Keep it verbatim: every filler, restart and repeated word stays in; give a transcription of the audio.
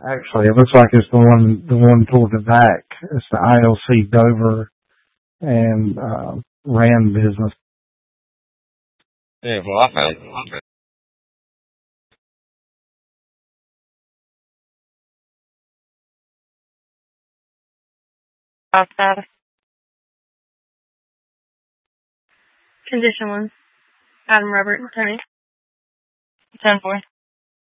Actually, it looks like it's the one, the one toward the back. It's the I L C Dover and uh, Rand business. Yeah, well, I found it. Outside. Condition one. Adam Robert, attorney. ten four.